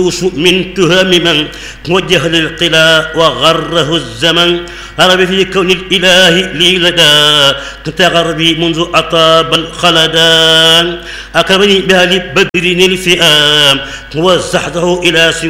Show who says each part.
Speaker 1: من تهم من موجه للقلاء وغره الزمن عربي في كون الإله لي لدى تغربي منذ أطاب الخلدان أكرمني بها لبدر الفئام وزحته إلى سوى